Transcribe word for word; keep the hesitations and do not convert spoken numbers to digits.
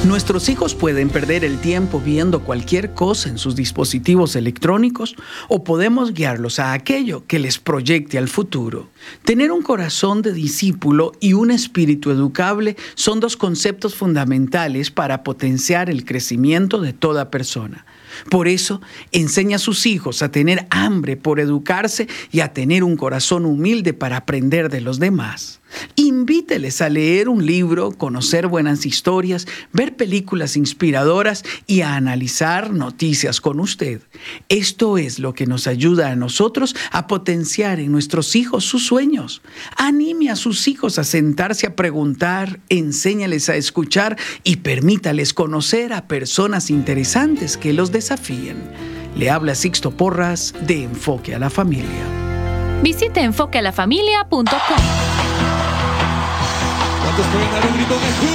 Nuestros hijos pueden perder el tiempo viendo cualquier cosa en sus dispositivos electrónicos o podemos guiarlos a aquello que les proyecte al futuro. Tener un corazón de discípulo y un espíritu educable son dos conceptos fundamentales para potenciar el crecimiento de toda persona. Por eso, enseña a sus hijos a tener hambre por educarse y a tener un corazón humilde para aprender de los demás. Invíteles a leer un libro, conocer buenas historias, ver películas inspiradoras y a analizar noticias con usted. Esto es lo que nos ayuda a nosotros a potenciar en nuestros hijos sus sueños. Anime a sus hijos a sentarse a preguntar, enséñales a escuchar y permítales conocer a personas interesantes que los desafíen. Le habla Sixto Porras de Enfoque a la Familia. Visite enfoque a la familia punto com. ¿Cuántos pueden dar un grito de